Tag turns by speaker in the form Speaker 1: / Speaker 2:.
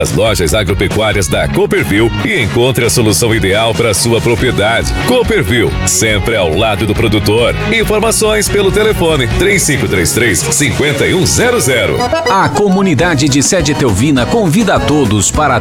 Speaker 1: As lojas agropecuárias da Cooperville e encontre a solução ideal para sua propriedade. Cooperville, sempre ao lado do produtor. Informações pelo telefone 3533-5100.
Speaker 2: A comunidade de Sede Etelvina convida a todos para